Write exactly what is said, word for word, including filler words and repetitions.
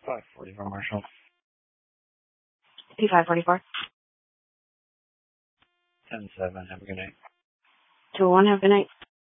five forty-four, Marshall. P five forty-four. ten seven, have a good night. two one, have a good night.